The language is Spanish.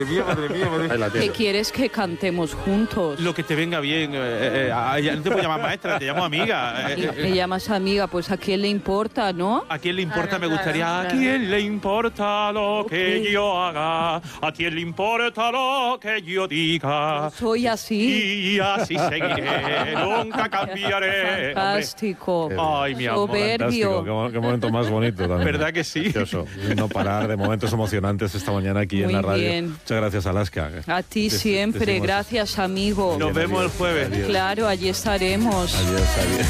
Ahí la ¿Qué tienes. quieres que cantemos juntos? Lo que te venga bien. Ya no te puedo llamar maestra, te llamo amiga. Me llamas amiga, pues a quién le importa, ¿no? ¿A quién le importa? Claro, Me gustaría. claro, ¿A claro. quién le importa lo que Ok. yo haga? ¿A quién le importa lo que yo diga? Soy así. Y así seguiré, nunca cambiaré. Fantástico. Hombre. Ay, mi amor. Soberbio. Fantástico, qué momento más bonito también. ¿Verdad que sí? Precioso. No parar de momentos emocionantes esta mañana aquí en Muy la radio. bien. Muchas gracias, Alaska. A ti Te siempre, seguimos. gracias, amigo. Nos vemos el jueves. Adiós. Claro, allí estaremos. Adiós, adiós.